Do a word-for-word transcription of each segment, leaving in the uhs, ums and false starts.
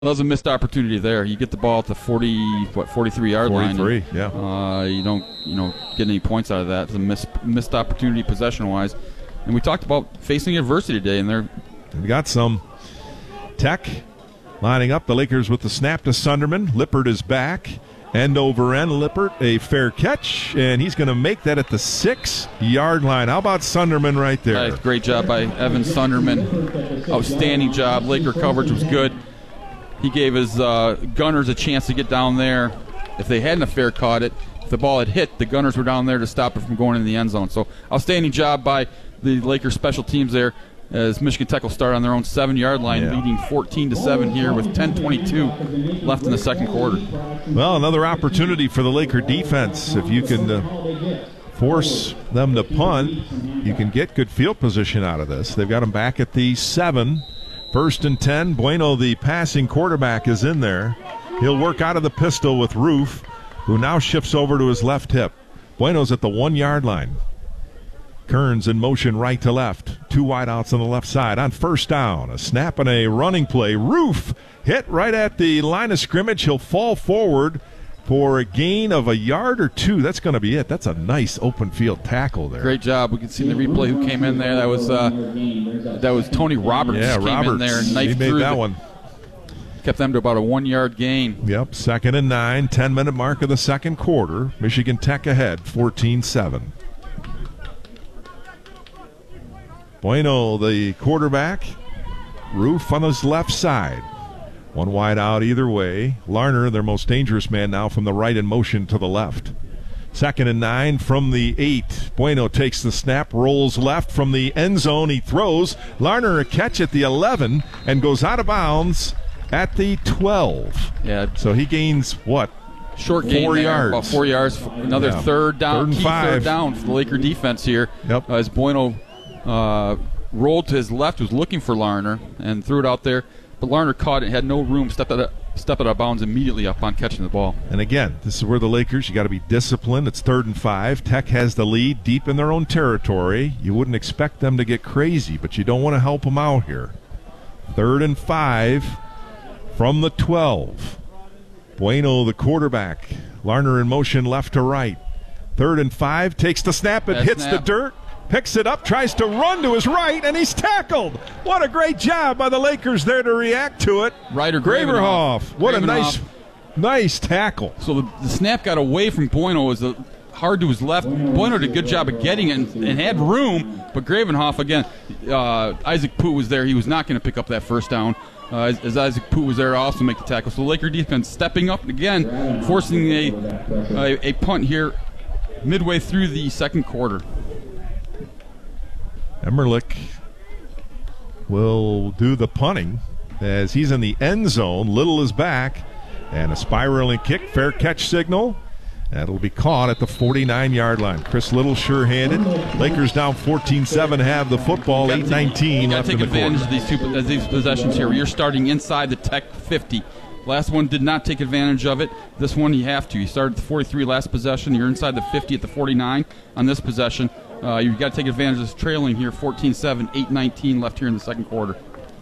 That was a missed opportunity there. You get the ball at the forty, what, forty-three yard line. forty-three, yeah. Uh, you don't, you know, get any points out of that. It's a miss, missed opportunity possession-wise. And we talked about facing adversity today, and they're we got some. Tech lining up. The Lakers with the snap to Sunderman. Lippert is back. End over end. Lippert, a fair catch, and he's going to make that at the six-yard line. How about Sunderman right there? Nice, great job by Evan Sunderman. Outstanding job. Laker coverage was good. He gave his uh, Gunners a chance to get down there. If they hadn't fair caught it, if the ball had hit, the Gunners were down there to stop it from going in the end zone. So outstanding job by the Lakers special teams there as Michigan Tech will start on their own seven-yard line, yeah. leading fourteen to seven here with ten twenty-two left in the second quarter. Well, another opportunity for the Laker defense. If you can uh, force them to punt, you can get good field position out of this. They've got them back at the seven. First and ten. Bueno, the passing quarterback, is in there. He'll work out of the pistol with Roof, who now shifts over to his left hip. Bueno's at the one-yard line. Kearns in motion right to left. Two wideouts on the left side. On first down, a snap and a running play. Roof hit right at the line of scrimmage. He'll fall forward for a gain of a yard or two. That's going to be it. That's a nice open field tackle there. Great job. We can see in the replay who came in there. That was uh, that was Tony Roberts. Yeah, came Roberts. in there and knifed he made through that the, one. Kept them to about a one-yard gain. Yep, second and nine, ten-minute mark of the second quarter. Michigan Tech ahead, fourteen seven. Bueno, the quarterback. Roof on his left side. One wide out either way. Larner, their most dangerous man now, from the right in motion to the left. Second and nine from the eight. Bueno takes the snap, rolls left from the end zone. He throws. Larner a catch at the eleven and goes out of bounds at the twelve. Yeah. So he gains what? Short gain four there, yards. About four yards. Another yeah. third down. Third and key five. Third down for the Laker defense here. Yep. Uh, as Bueno uh, rolled to his left, was looking for Larner and threw it out there. But Larner caught it, had no room, stepped out of, stepped out of bounds immediately upon catching the ball. And again, this is where the Lakers, you got to be disciplined. It's third and five. Tech has the lead deep in their own territory. You wouldn't expect them to get crazy, but you don't want to help them out here. Third and five from the twelve. Bueno, the quarterback. Larner in motion left to right. Third and five, takes the snap, it Bad hits snap. the dirt. Picks it up, tries to run to his right, and he's tackled. What a great job by the Lakers there to react to it. Ryder Graverhoff. What a Gravenhoff. nice, nice tackle. So the, the snap got away from Bueno. It was a, hard to his left. Bueno did a good job of getting it and, and had room, but Gravenhoff, again, uh, Isaac Pooh was there. He was not going to pick up that first down. Uh, as, as Isaac Pooh was there to also make the tackle. So the Laker defense stepping up again, forcing a, a, a punt here midway through the second quarter. Emmerlich will do the punting as he's in the end zone. Little is back, and a spiraling kick, fair catch signal. That'll be caught at the forty-nine-yard line. Chris Little sure-handed. Lakers down fourteen seven, have the football, eight nineteen left in the quarter. You got to take advantage of these, two, of these possessions here. You're starting inside the Tech fifty. Last one did not take advantage of it. This one you have to. You started at the forty-three last possession. You're inside the fifty at the forty-nine on this possession. Uh, you've got to take advantage of this trailing here, fourteen seven, eight nineteen left here in the second quarter.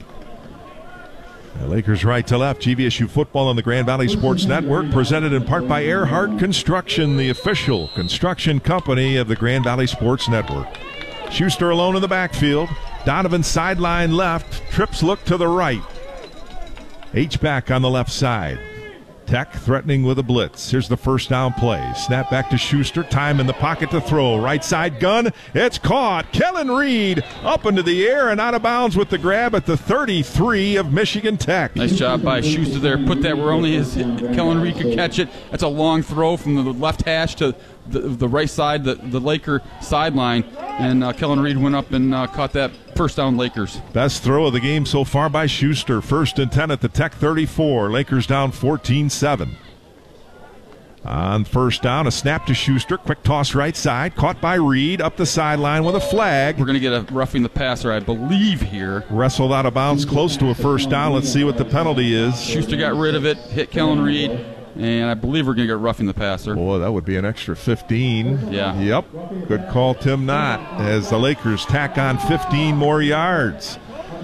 The Lakers right to left. G V S U football on the Grand Valley Sports Network, presented in part by Earhart Construction, the official construction company of the Grand Valley Sports Network. Schuster alone in the backfield. Donovan sideline left. Trips look to the right. H-back on the left side. Tech threatening with a blitz. Here's the first down play. Snap back to Schuster. Time in the pocket to throw. Right side gun. It's caught. Kellen Reed up into the air and out of bounds with the grab at the thirty-three of Michigan Tech. Nice job by Schuster there. Put that where only his Kellen Reed could catch it. That's a long throw from the left hash to the, the right side, the, the Laker sideline. And uh, Kellen Reed went up and uh, caught that first down Lakers. Best throw of the game so far by Schuster. First and ten at the Tech thirty-four. Lakers down fourteen seven. On first down, a snap to Schuster. Quick toss right side. Caught by Reed up the sideline with a flag. We're going to get a roughing the passer, I believe, here. Wrestled out of bounds close to a first down. Let's see what the penalty is. Schuster got rid of it, hit Kellen Reed, and I believe we're going to get roughing the passer. Boy, that would be an extra fifteen. Yeah. Yep. Good call, Tim Knott, as the Lakers tack on fifteen more yards.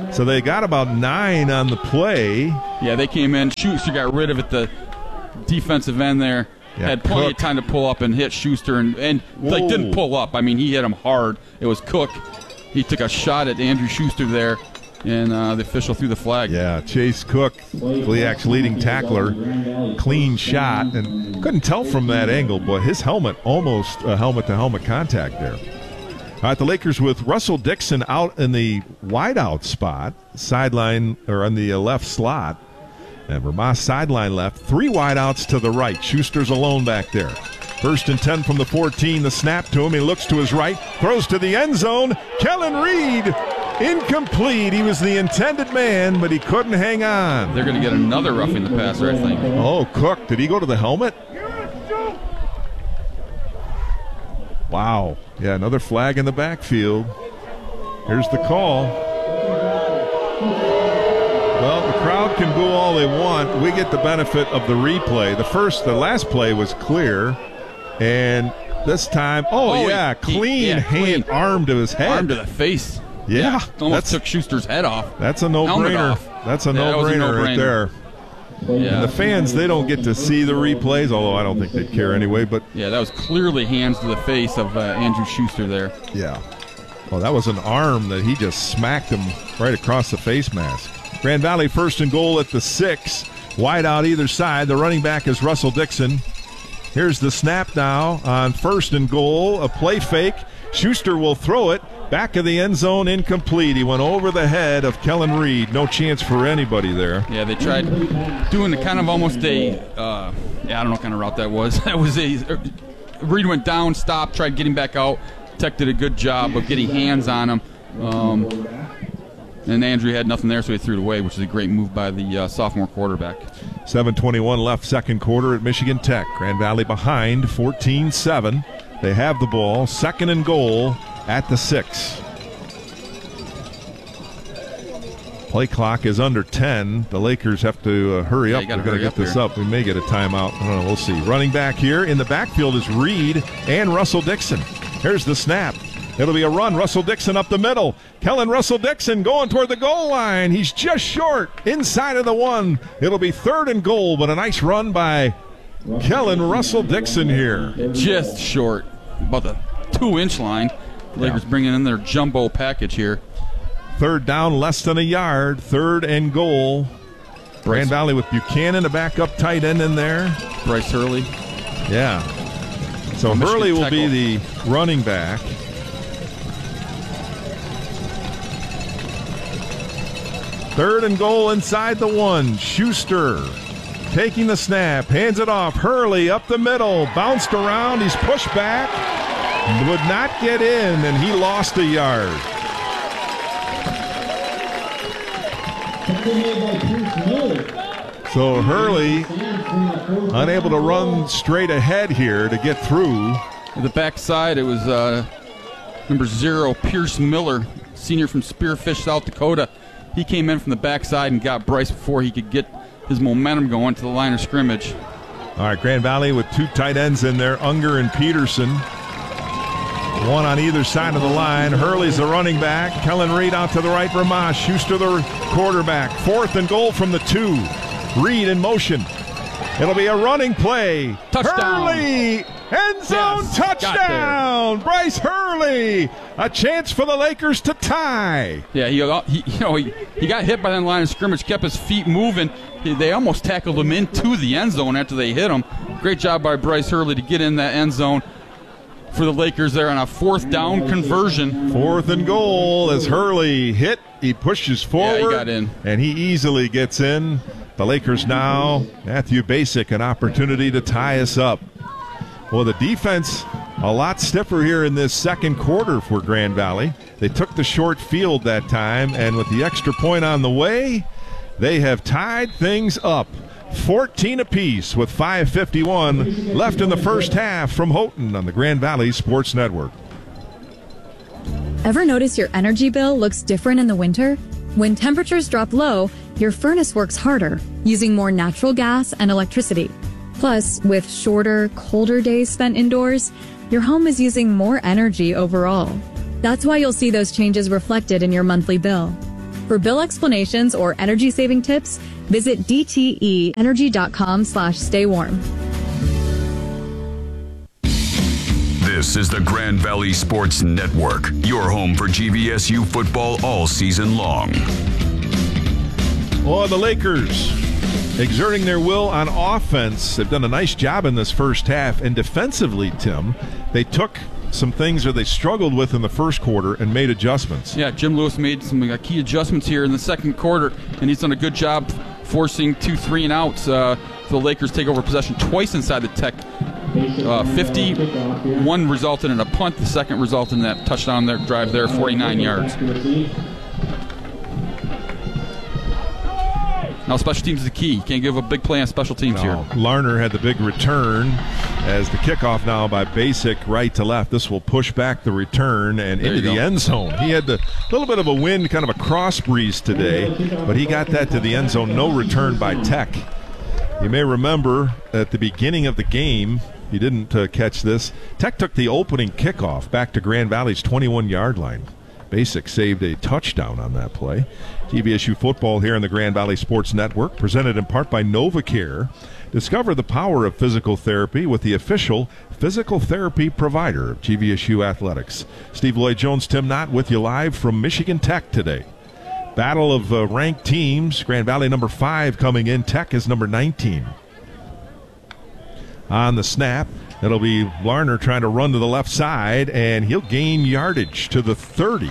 So they got about nine on the play. Yeah, they came in. Schuster got rid of it. The defensive end there yeah, had plenty Cook. of time to pull up and hit Schuster, and, and like didn't pull up. I mean, he hit him hard. It was Cook. He took a shot at Andrew Schuster there, and uh, the official threw the flag. Yeah, Chase Cook, Gliac's leading tackler, clean shot, and couldn't tell from that angle, but his helmet almost a helmet-to-helmet contact there. All right, the Lakers with Russell Dixon out in the wideout spot, sideline or on the left slot, and Ramas sideline left. Three wideouts to the right. Schuster's alone back there. First and ten from the fourteen. The snap to him. He looks to his right, throws to the end zone. Kellen Reed, incomplete. He was the intended man, but he couldn't hang on. They're going to get another roughing the passer, I think. Oh, Cook. Did he go to the helmet? Wow. Yeah, another flag in the backfield. Here's the call. Well, the crowd can boo all they want. We get the benefit of the replay. The first, the last play was clear, and this time, oh, Oh, yeah, he- clean yeah, hand, clean. arm to his head. Arm to the face. Yeah, Almost that's took Schuster's head off. that's a Helmet no-brainer. off. That's a Yeah, that was a no-brainer right no-brainer. there. Yeah. And the fans, they don't get to see the replays, although I don't think they'd care anyway. But Yeah, that was clearly hands to the face of uh, Andrew Schuster there. yeah, well, that was an arm that he just smacked him right across the face mask. Grand Valley first and goal at the six. Wide out either side. The running back is Russell Dixon. Here's the snap now on first and goal. A play fake. Schuster will throw it. Back of the end zone, incomplete. He went over the head of Kellen Reed. No chance for anybody there. Yeah, they tried doing the kind of almost a, uh, yeah, I don't know what kind of route that was. That was a, Reed went down, stopped, tried getting back out. Tech did a good job of getting hands on him. Um, and Andrew had nothing there, so he threw it away, which is a great move by the uh, sophomore quarterback. seven twenty-one left, second quarter at Michigan Tech. Grand Valley behind, fourteen seven. They have the ball, second and goal at the six. Play clock is under ten. The Lakers have to uh, hurry Yeah, up. you gotta We're going to hurry get up this here. up. We may get a timeout. I don't know. We'll see. Running back here in the backfield is Reed and Russell Dixon. Here's the snap. It'll be a run. Russell Dixon up the middle. Kellen Russell Dixon going toward the goal line. He's just short inside of the one. It'll be third and goal, but a nice run by Kellen Russell Dixon here. Just short, about the two-inch line. Lakers Yeah. bringing in their jumbo package here. Third down, less than a yard. Third and goal. Grand Valley with Buchanan, a backup tight end in there. Bryce Hurley. Yeah. So Michigan Hurley will be tackle. the running back. Third and goal inside the one. Schuster taking the snap, hands it off. Hurley up the middle, bounced around. He's pushed back, would not get in, and he lost a yard. So Hurley unable to run straight ahead here to get through. At the backside, it was uh, number zero, Pierce Miller, senior from Spearfish, South Dakota. He came in from the backside and got Bryce before he could get his momentum going to the line of scrimmage. All right, Grand Valley with two tight ends in there, Unger and Peterson. One on either side of the line. Hurley's the running back. Kellen Reed out to the right. Ramas. Schuster the quarterback. Fourth and goal from the two. Reed in motion. It'll be a running play. Touchdown. Hurley! End zone Yes, got touchdown! Bryce Hurley! A chance for the Lakers to tie. Yeah, he, he you know he, he got hit by that line of scrimmage, kept his feet moving. He, they almost tackled him into the end zone after they hit him. Great job by Bryce Hurley to get in that end zone for the Lakers there on a fourth down conversion. Fourth and goal as Hurley hit. He pushes forward. Yeah, he got in. And he easily gets in. The Lakers now, Matthew Basic, an opportunity to tie us up. Well, the defense a lot stiffer here in this second quarter for Grand Valley. They took the short field that time, and with the extra point on the way, they have tied things up. fourteen apiece with five fifty-one left in the first half from Houghton on the Grand Valley Sports Network. Ever notice your energy bill looks different in the winter? When temperatures drop low, your furnace works harder, using more natural gas and electricity. Plus, with shorter, colder days spent indoors, your home is using more energy overall. That's why you'll see those changes reflected in your monthly bill. For bill explanations or energy-saving tips, visit d t e energy dot com slash stay warm. This is the Grand Valley Sports Network, your home for G V S U football all season long. Oh, the Lakers exerting their will on offense. They've done a nice job in this first half. And defensively, Tim, they took some things that they struggled with in the first quarter and made adjustments. Yeah, Jim Lewis made some uh, key adjustments here in the second quarter, and he's done a good job forcing two three and outs. Uh, the Lakers take over possession twice inside the Tech uh, fifty. One resulted in a punt. The second resulted in that touchdown there, drive there, forty-nine yards. Now special teams is the key. You can't give a big play on special teams no. here. Larner had the big return as the kickoff now by Basic right to left. This will push back the return and there into the go. end zone. He had a little bit of a wind, kind of a cross breeze today, but he got that to the end zone. No return by Tech. You may remember at the beginning of the game, you didn't uh, catch this, Tech took the opening kickoff back to Grand Valley's twenty-one-yard line. Basic saved a touchdown on that play. G V S U football here on the Grand Valley Sports Network, presented in part by NovaCare. Discover the power of physical therapy with the official physical therapy provider of G V S U Athletics. Steve Lloyd-Jones, Tim Knott with you live from Michigan Tech today. Battle of uh, ranked teams. Grand Valley number five coming in. Tech is number nineteen. On the snap, it'll be Larner trying to run to the left side, and he'll gain yardage to the thirty.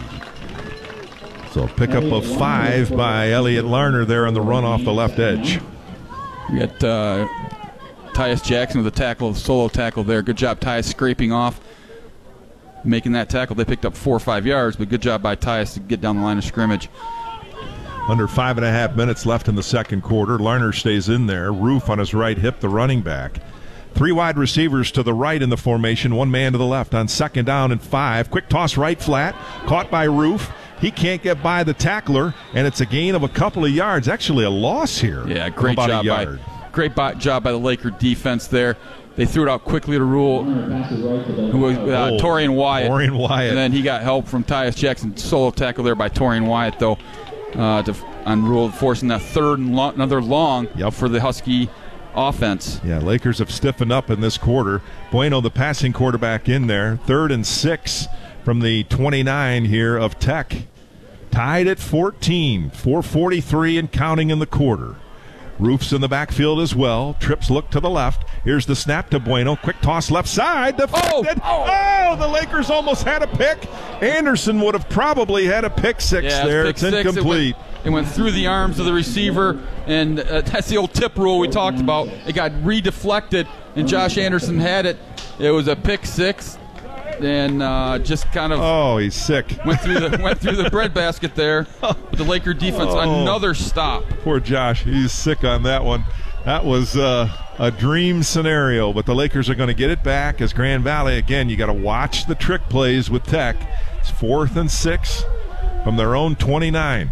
So pickup of five by Elliot Larner there on the run off the left edge. We got uh, Tyus Jackson with a tackle, solo tackle there. Good job, Tyus, scraping off, making that tackle. They picked up four or five yards, but good job by Tyus to get down the line of scrimmage. Under five and a half minutes left in the second quarter. Larner stays in there. Roof on his right hip, the running back. Three wide receivers to the right in the formation, one man to the left on second down and five. Quick toss right flat, caught by Roof. He can't get by the tackler, and it's a gain of a couple of yards. Actually a loss here. Yeah, great about job by great by, job by the Laker defense there. They threw it out quickly to Rule, who was uh, oh, Torian Wyatt. Torian Wyatt. And then he got help from Tyus Jackson. Solo tackle there by Torian Wyatt, though, uh, to, on Rule, forcing that third and lo- another long yep. for the Husky offense. Yeah, Lakers have stiffened up in this quarter. Bueno, the passing quarterback, in there. Third and six from the twenty-nine here of Tech. Tied at fourteen. four forty-three and counting in the quarter. Roof's in the backfield as well. Trips look to the left. Here's the snap to Bueno. Quick toss left side. Deflected. Oh, oh. oh, the Lakers almost had a pick. Anderson would have probably had a pick six yeah, there. Pick it's six. incomplete. It went, it went through the arms of the receiver, and uh, that's the old tip rule we talked about. It got redeflected, and Josh Anderson had it. It was a pick six, and uh, just kind of oh, he's sick. Went through the went through the breadbasket there. But the Laker defense, oh, another stop. Poor Josh, he's sick on that one. That was uh, a dream scenario, but the Lakers are going to get it back as Grand Valley. Again, you got to watch the trick plays with Tech. It's fourth and six from their own twenty-nine.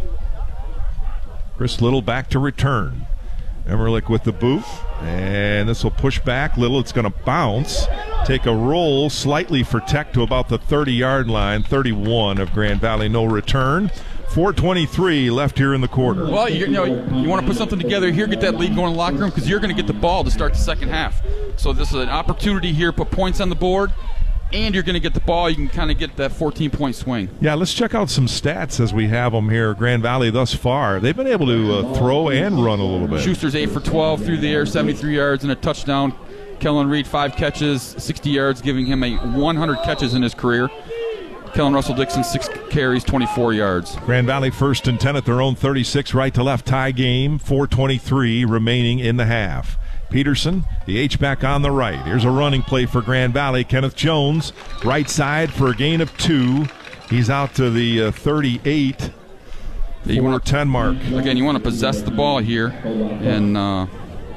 Chris Little back to return. Emerlich with the boot, and this will push back. Little, it's going to bounce. Take a roll slightly for Tech to about the thirty-yard line, thirty-one of Grand Valley. No return. four twenty-three left here in the quarter. Well, you, you know, you want to put something together here, get that lead going in the locker room, because you're going to get the ball to start the second half. So this is an opportunity here, put points on the board, and you're going to get the ball. You can kind of get that fourteen-point swing. Yeah, let's check out some stats as we have them here. Grand Valley thus far, they've been able to uh, throw and run a little bit. Schuster's eight for twelve through the air, seventy-three yards and a touchdown. Kellen Reed, five catches, sixty yards, giving him a one hundred catches in his career. Kellen Russell Dixon, six carries, twenty-four yards. Grand Valley first and ten at their own thirty-six, right to left tie game, four twenty-three remaining in the half. Peterson, the H-back on the right. Here's a running play for Grand Valley. Kenneth Jones, right side for a gain of two. He's out to the uh, thirty-eight, four ten mark. Again, you want to possess the ball here. And uh,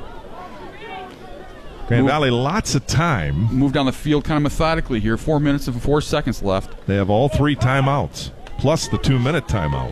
Grand move, Valley, lots of time. Move down the field kind of methodically here. Four minutes and four seconds left. They have all three timeouts, plus the two-minute timeout.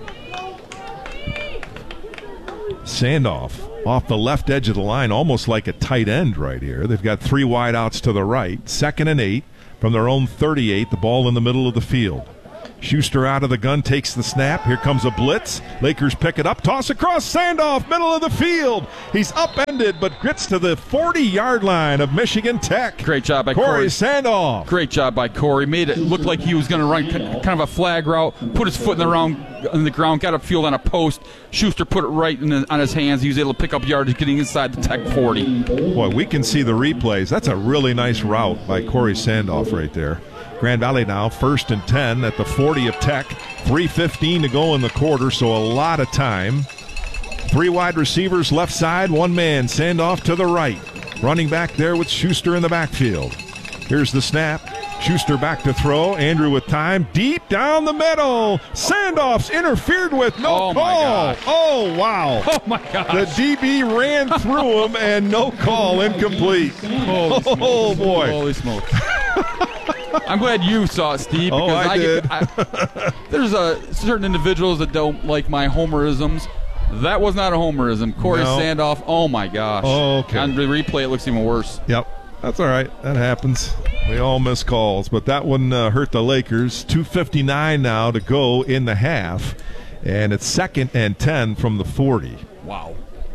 Sandoff off the left edge of the line, almost like a tight end right here. They've got three wide outs to the right. Second and eight from their own thirty-eight, the ball in the middle of the field. Schuster out of the gun, takes the snap. Here comes a blitz. Lakers pick it up, toss across, Sandoff, middle of the field. He's upended, but gets to the forty-yard line of Michigan Tech. Great job by Corey, Corey Sandoff. Great job by Corey. Made it look like he was going to run kind of a flag route, put his foot in the, round, in the ground, got upfield on a post. Schuster put it right in the, on his hands. He was able to pick up yardage getting inside the Tech forty. Boy, we can see the replays. That's a really nice route by Corey Sandoff right there. Grand Valley now first and ten at the forty of Tech. three fifteen to go in the quarter, so a lot of time. Three wide receivers left side, one man, Sandoff to the right. Running back there with Schuster in the backfield. Here's the snap. Schuster back to throw. Andrew with time. Deep down the middle. Sandoff's interfered with. No oh call. My gosh. Oh, wow. Oh, my gosh. The D B ran through him and no call, incomplete. Holy oh, smokes. boy. Holy smokes. I'm glad you saw it, Steve. Oh, because I, I did. Get, I, there's a, certain individuals that don't like my homerisms. That was not a homerism. Corey No. Sandoff, oh, my gosh. Oh, okay. On the replay, it looks even worse. Yep. That's all right. That happens. We all miss calls, but that one uh, hurt the Lakers. two fifty-nine now to go in the half, and it's second and ten from the forty. Wow.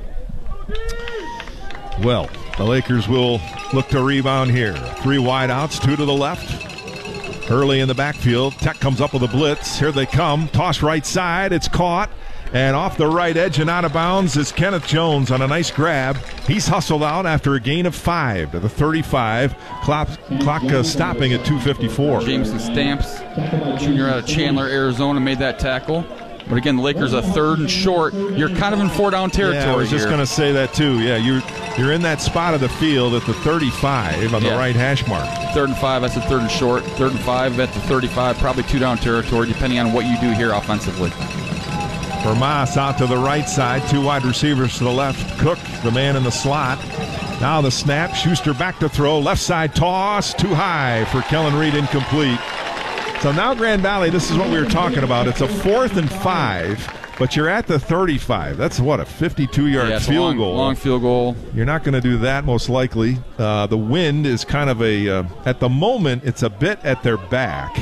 Well, the Lakers will look to rebound here. Three wideouts, two to the left. Early in the backfield, Tech comes up with a blitz. Here they come. Toss right side. It's caught. And off the right edge and out of bounds is Kenneth Jones on a nice grab. He's hustled out after a gain of five to the thirty-five. Clock, clock uh, stopping at two fifty-four. Jameson Stamps, junior out of Chandler, Arizona, made that tackle. But again, the Lakers are third and short. You're kind of in four-down territory Yeah, I was just going to say that too. Yeah, you're you're in that spot of the field at the thirty-five on Yeah. the right hash mark. Third and five, I said third and short. Third and five at the thirty-five, probably two-down territory, depending on what you do here offensively. Vermas out to the right side, two wide receivers to the left. Cook, the man in the slot. Now the snap, Schuster back to throw, left side toss, too high for Kellen Reed, incomplete. So now Grand Valley, this is what we were talking about. It's a fourth and five, but you're at the thirty-five. That's what, a fifty-two-yard yeah, it's field a long, goal. long field goal. You're not going to do that most likely. Uh, the wind is kind of a, uh, at the moment, it's a bit at their back.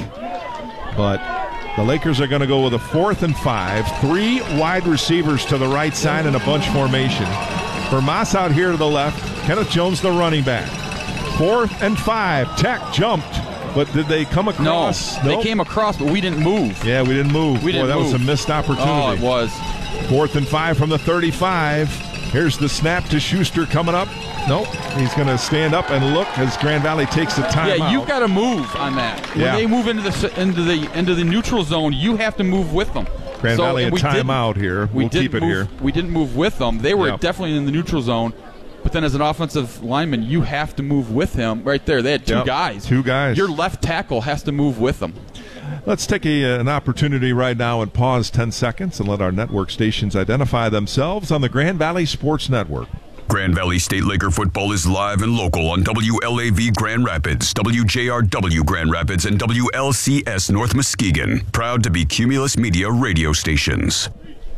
But the Lakers are going to go with a fourth and five. Three wide receivers to the right side in a bunch formation. Vermas out here to the left. Kenneth Jones, the running back. Fourth and five. Tech jumped. But did they come across? No, Nope. they came across, but we didn't move. Yeah, we didn't move. We didn't Boy, that move. was a missed opportunity. Oh, it was. Fourth and five from the thirty-five. Here's the snap to Schuster coming up. Nope. He's going to stand up and look as Grand Valley takes the timeout. Yeah, you've got to move on that. When Yeah. they move into the into the into the neutral zone, you have to move with them. Grand so, Valley and a we didn't- timeout here. We We'll keep didn't it move, here. We didn't move with them. They were Yep. definitely in the neutral zone. But then as an offensive lineman, you have to move with him right there. They had two Yep. guys. Two guys. Your left tackle has to move with them. Let's take a, an opportunity right now and pause ten seconds and let our network stations identify themselves on the Grand Valley Sports Network. Grand Valley State Laker football is live and local on W L A V Grand Rapids, W J R W Grand Rapids, and W L C S North Muskegon. Proud to be Cumulus Media radio stations.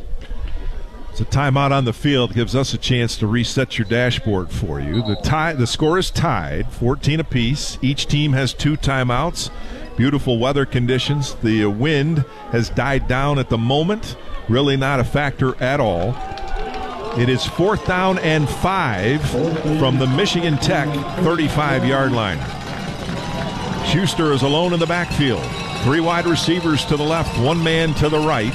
So timeout on the field gives us a chance to reset your dashboard for you. The tie, the score is tied, fourteen apiece. Each team has two timeouts. Beautiful weather conditions. The wind has died down at the moment. Really not a factor at all. It is fourth down and five from the Michigan Tech thirty-five-yard line. Schuster is alone in the backfield. Three wide receivers to the left, one man to the right.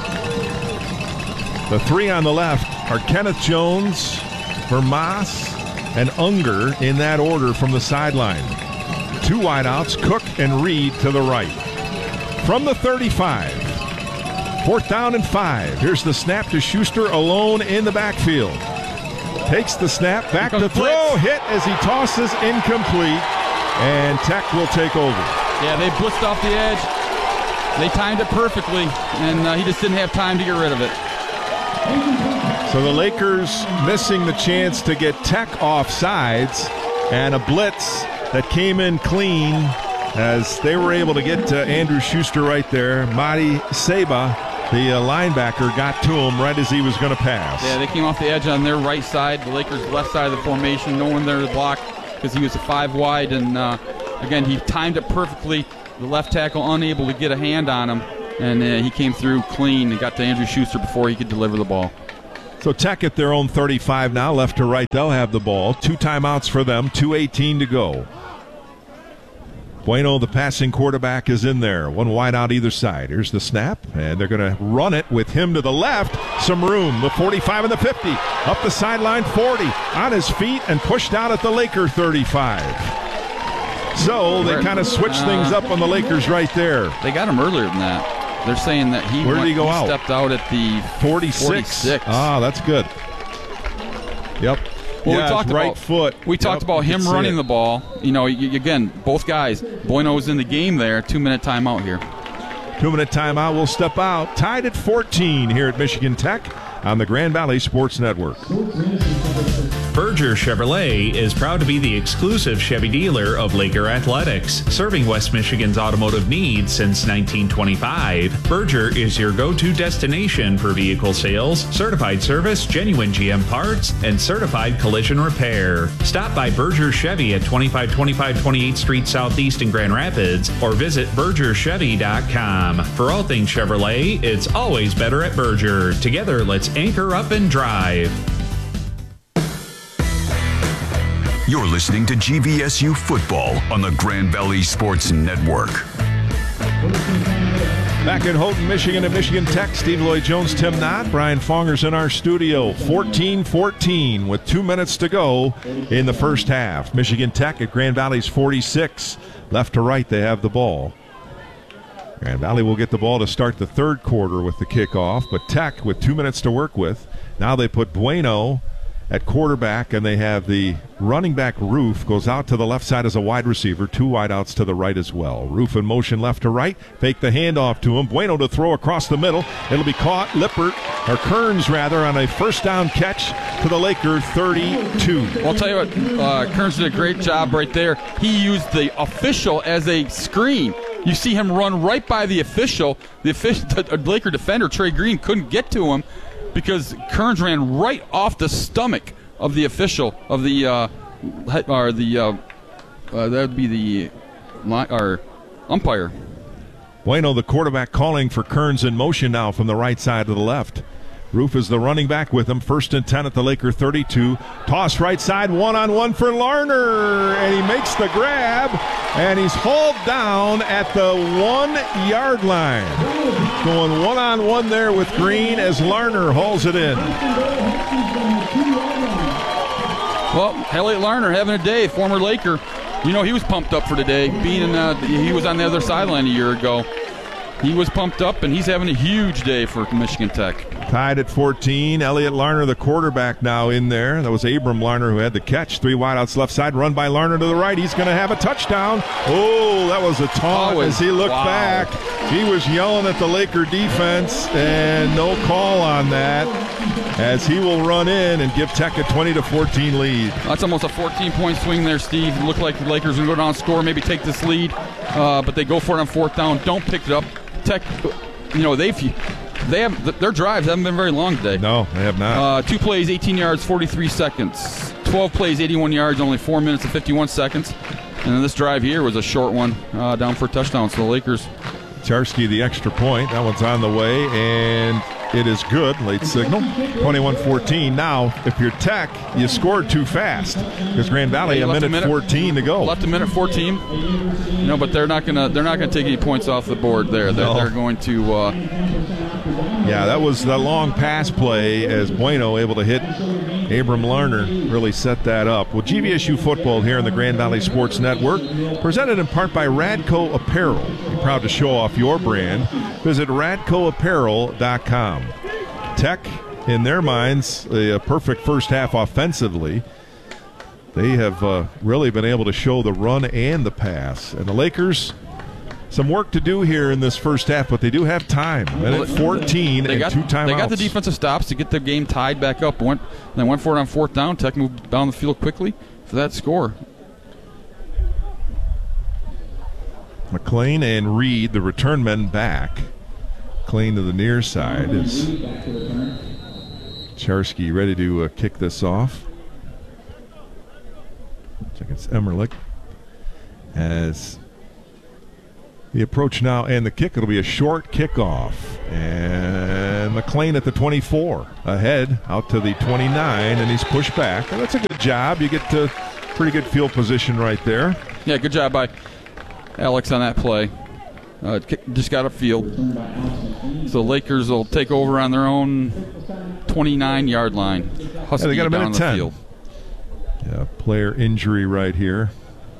The three on the left are Kenneth Jones, Vermas, and Unger in that order from the sideline. Two wideouts, Cook and Reed to the right. From the thirty-five, fourth down and five. Here's the snap to Schuster alone in the backfield. Takes the snap, back to throw, hit as he tosses, incomplete, and Tech will take over. Yeah, they blitzed off the edge. They timed it perfectly, and uh, he just didn't have time to get rid of it. So the Lakers missing the chance to get Tech off sides, and a blitz that came in clean as they were able to get to Andrew Schuster right there. Madi Seba, the uh, linebacker, got to him right as he was going to pass. Yeah, they came off the edge on their right side. The Lakers' left side of the formation. No one there to block because he was a five wide. And, uh, again, he timed it perfectly. the left tackle unable to get a hand on him, and uh, he came through clean and got to Andrew Schuster before he could deliver the ball. So Tech at their own thirty-five now, left to right. They'll have the ball. Two timeouts for them, two eighteen to go. Bueno, the passing quarterback, is in there. One wide out either side. Here's the snap, and they're going to run it with him to the left. Some room, the forty-five and the fifty. Up the sideline, forty. On his feet and pushed out at the Laker thirty-five. So they kind of switched uh, things up on the Lakers right there. They got him earlier than that. They're saying that he, Where did went, he go he out? stepped out at the forty-six. forty-six. Ah, that's good. Yep. Well, yeah, we talked right about, foot. We yep, talked about him running it. the ball. You know, y- again, both guys. Bueno was in the game there. Two-minute timeout here. Two-minute timeout. We'll step out. Tied at fourteen here at Michigan Tech on the Grand Valley Sports Network. Berger Chevrolet is proud to be the exclusive Chevy dealer of Laker Athletics, serving West Michigan's automotive needs since nineteen twenty-five. Berger is your go-to destination for vehicle sales, certified service, genuine G M parts, and certified collision repair. Stop by Berger Chevy at twenty-five twenty-five twenty-eighth Street Southeast in Grand Rapids or visit berger chevy dot com. For all things Chevrolet, it's always better at Berger. Together, let's anchor up and drive. You're listening to G V S U Football on the Grand Valley Sports Network. Back in Houghton, Michigan at Michigan Tech, Steve Lloyd-Jones, Tim Knott, Brian Fonger's in our studio. fourteen fourteen with two minutes to go in the first half. Michigan Tech at Grand Valley's forty-six. Left to right, they have the ball. Grand Valley will get the ball to start the third quarter with the kickoff, but Tech with two minutes to work with. Now they put Bueno at quarterback, and they have the running back Roof goes out to the left side as a wide receiver, two wideouts to the right as well. Roof in motion left to right, fake the handoff to him. Bueno to throw across the middle. It'll be caught, Lippert, or Kearns rather, on a first down catch to the Laker thirty-two. Well, I'll tell you what, uh, Kearns did a great job right there. He used the official as a screen. You see him run right by the official. The, official, the Laker defender, Trey Green, couldn't get to him because Kearns ran right off the stomach of the official, of the, uh, or the, uh, uh, that would be the, or umpire. Bueno, the quarterback, calling for Kearns in motion now from the right side to the left. Roof is the running back with him. First and ten at the Laker thirty-two. Toss right side, one-on-one for Larner. And he makes the grab, and he's hauled down at the one-yard line. Going one-on-one there with Green as Larner hauls it in. Well, Elliot Larner having a day, former Laker. You know, he was pumped up for today. Being in, uh, he was on the other sideline a year ago. He was pumped up, and he's having a huge day for Michigan Tech. Tied at fourteen. Elliot Larner, the quarterback, now in there. That was Abram Larner who had the catch. Three wideouts left side, run by Larner to the right. He's going to have a touchdown. Oh, that was a taunt oh, as he looked wow. back. He was yelling at the Laker defense, and no call on that, as he will run in and give Tech a twenty to fourteen lead. That's almost a fourteen-point swing there, Steve. It looked like the Lakers are going to go down and score, maybe take this lead, uh, but they go for it on fourth down. Don't pick it up. Tech, you know, they've they have their drives haven't been very long today. No, they have not. Uh, two plays, eighteen yards, forty-three seconds. twelve plays, eighty-one yards, only four minutes and fifty-one seconds. And then this drive here was a short one, uh, down for a touchdown. So the Lakers. Charski, the extra point. That one's on the way, and it is good. Late signal. twenty-one fourteen. Now, if you're Tech, you scored too fast because Grand Valley yeah, a minute, a minute fourteen to go. Left a minute fourteen. You know, but they're not gonna they're not gonna take any points off the board there. They're, no. they're going to. Uh, yeah, that was the long pass play as Bueno able to hit Abram Larner. Really set that up. Well, G V S U football here in the Grand Valley Sports Network, presented in part by Radco Apparel. Be proud to show off your brand. Visit radco apparel dot com. Tech, in their minds, a perfect first half offensively. They have uh, really been able to show the run and the pass. And the Lakers, some work to do here in this first half, but they do have time. Minute fourteen they and got, two timeouts. They got the defensive stops to get the game tied back up. Went, they went for it on fourth down. Tech moved down the field quickly for that score. McLean and Reed, the return men, back. McLean to the near side is Charski ready to uh, kick this off. Check it's Emmerlich as The approach now and the kick. It'll be a short kickoff. And McLean at the twenty-four. Ahead out to the twenty-nine, and he's pushed back. And that's a good job. You get to pretty good field position right there. Yeah, good job by Alex on that play. Uh, just got upfield. So Lakers will take over on their own twenty-nine-yard line. Husky yeah, they got a minute down ten. The field. Yeah, player injury right here.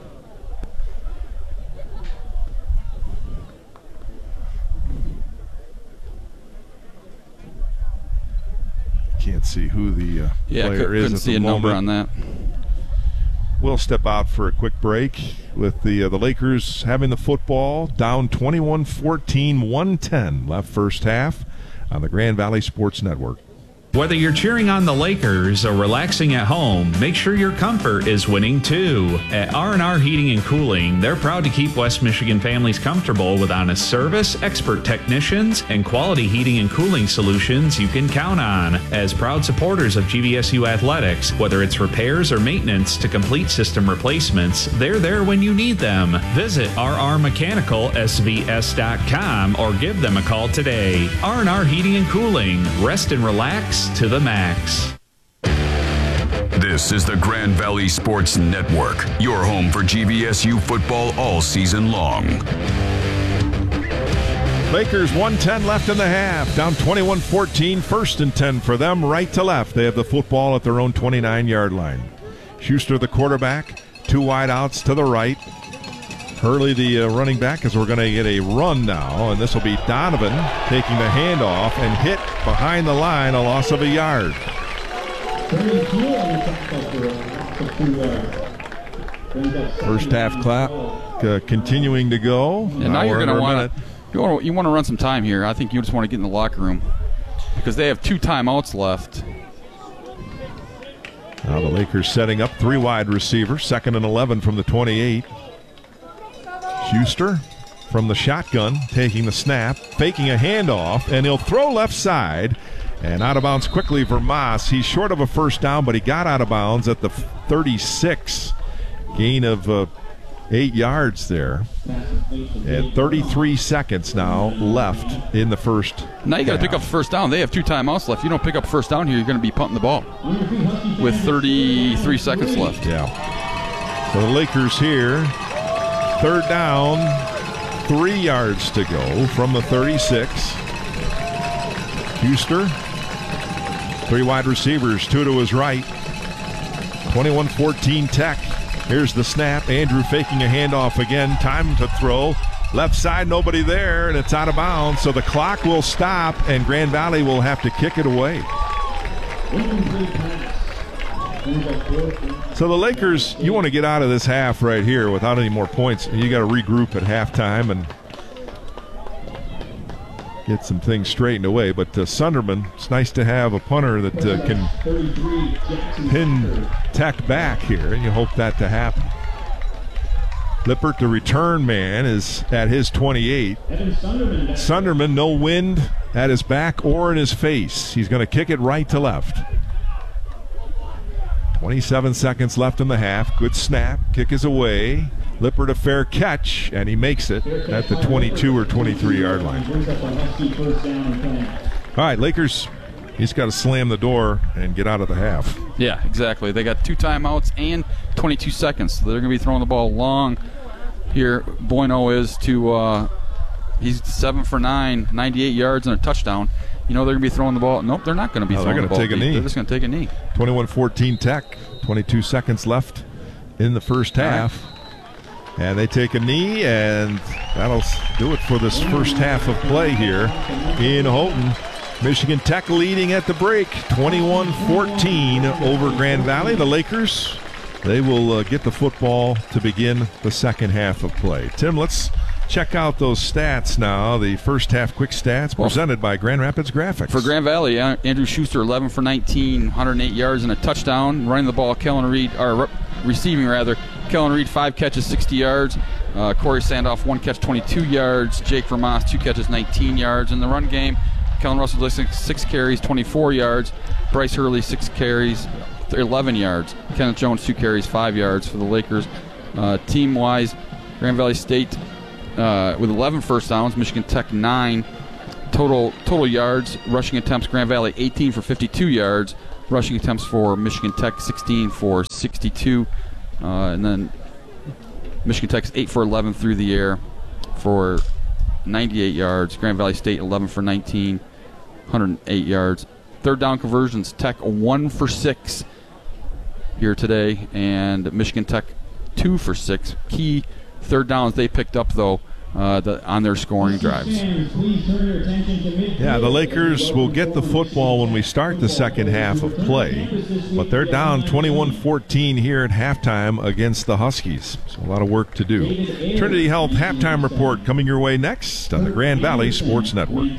Can't see who the uh, yeah, player could, is couldn't at see the a moment. number on that. We'll step out for a quick break with the uh, the Lakers having the football, down twenty-one fourteen, one ten left first half on the Grand Valley Sports Network. Whether you're cheering on the Lakers or relaxing at home, make sure your comfort is winning too. At R and R Heating and Cooling, they're proud to keep West Michigan families comfortable with honest service, expert technicians, and quality heating and cooling solutions you can count on. As proud supporters of G V S U athletics, whether it's repairs or maintenance to complete system replacements, they're there when you need them. Visit r r mechanical s v s dot com or give them a call today. R and R Heating and Cooling. Rest and relax to the max. This is the Grand Valley Sports Network, your home for G V S U football all season long. Lakers one ten left in the half, down twenty-one fourteen, first and ten for them, right to left. They have the football at their own twenty-nine-yard line. Schuster, the quarterback, two wide outs to the right. Hurley, the uh, running back, as we're going to get a run now, and this will be Donovan taking the handoff and hit behind the line, a loss of a yard. First half clock uh, continuing to go. And now, now you're going to want to you want to you want to run some time here. I think you just want to get in the locker room because they have two timeouts left. Now the Lakers setting up three wide receivers, second and eleven from the twenty-eight. Schuster from the shotgun, taking the snap, faking a handoff, and he'll throw left side. And out of bounds quickly Vermas. He's short of a first down, but he got out of bounds at the thirty-six. Gain of uh, eight yards there. And thirty-three seconds now left in the first. Now you got to pick up first down. They have two timeouts left. If you don't pick up first down here, you're going to be punting the ball with thirty-three seconds left. Yeah. So the Lakers here. Third down, three yards to go from the thirty-six. Schuster, three wide receivers, two to his right. twenty-one fourteen Tech. Here's the snap. Andrew faking a handoff again. Time to throw. Left side, nobody there, and it's out of bounds. So the clock will stop, and Grand Valley will have to kick it away. So the Lakers, you want to get out of this half right here without any more points. You got to regroup at halftime and get some things straightened away. But uh, Sunderman, it's nice to have a punter that uh, can pin Tech back here, and you hope that to happen. Lippert, the return man, is at his twenty-eight. Sunderman, no wind at his back or in his face. He's going to kick it right to left. twenty-seven seconds left in the half. Good snap. Kick is away. Lippert a fair catch, and he makes it at the twenty-two or twenty-three-yard line. All right, Lakers, he's got to slam the door and get out of the half. Yeah, exactly. They got two timeouts and twenty-two seconds. So they're going to be throwing the ball long here. Bueno is to uh, he's seven for nine, ninety-eight yards and a touchdown. You know they're going to be throwing the ball. Nope, they're not going to be no, throwing the ball. They're going to take a knee. They're just going to take a knee. twenty-one fourteen Tech, twenty-two seconds left in the first half. Right. And they take a knee, and that'll do it for this first half of play here in Houghton. Michigan Tech leading at the break, twenty-one fourteen over Grand Valley. The Lakers, they will uh, get the football to begin the second half of play. Tim, let's check out those stats now. The first half quick stats presented by Grand Rapids Graphics. For Grand Valley, Andrew Schuster, eleven for nineteen, one hundred eight yards and a touchdown. Running the ball, Kellen Reed, or receiving rather, Kellen Reed, five catches, sixty yards. Uh, Corey Sandoff, one catch, twenty-two yards. Jake Vermas, two catches, nineteen yards. In the run game, Kellen Russell, six, six carries, twenty-four yards. Bryce Hurley, six carries, eleven yards. Kenneth Jones, two carries, five yards for the Lakers. Uh, team-wise, Grand Valley State uh, with eleven first downs. Michigan Tech nine. Total total yards, rushing attempts, Grand Valley eighteen for fifty-two yards. Rushing attempts for Michigan Tech sixteen for sixty-two. Uh, and then Michigan Tech's eight for eleven through the air for ninety-eight yards. Grand Valley State eleven for nineteen, one hundred eight yards. Third down conversions, Tech one for six here today, and Michigan Tech two for six. Key third downs they picked up, though, uh, the, on their scoring drives. Yeah, the Lakers will get the football when we start the second half of play, but they're down twenty-one fourteen here at halftime against the Huskies. So a lot of work to do. Trinity Health halftime report coming your way next on the Grand Valley Sports Network.